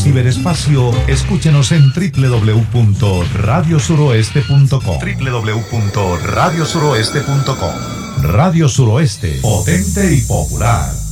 ciberespacio, escúchenos en www.radiosuroeste.com. www.radiosuroeste.com. Radio Suroeste, potente y popular.